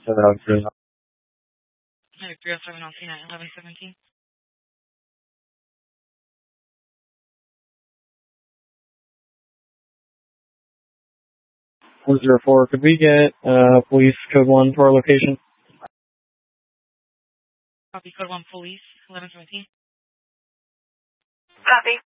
307 on C9 1117. 404, could we get police code 1 to our location? Copy, code 1 police, 1117. Copy.